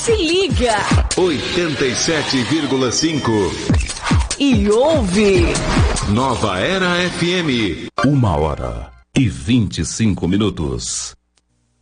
Se liga. 87,5. E ouve. Nova Era FM. 1h25.